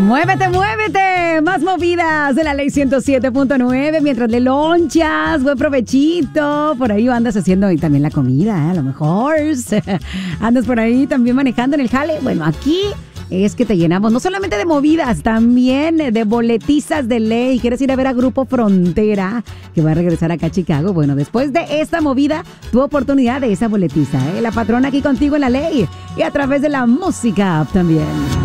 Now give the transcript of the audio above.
Muévete, muévete. Más movidas de la ley 107.9 mientras le lonchas. Buen provechito. Por ahí andas haciendo y también la comida, a lo mejor. Andas por ahí también manejando en el jale. Bueno, aquí es que te llenamos no solamente de movidas, también de boletizas de ley. ¿Quieres ir a ver a Grupo Frontera, que va a regresar acá a Chicago? Bueno, después de esta movida, tu oportunidad de esa boletiza, La patrona aquí contigo en la ley y a través de la música también.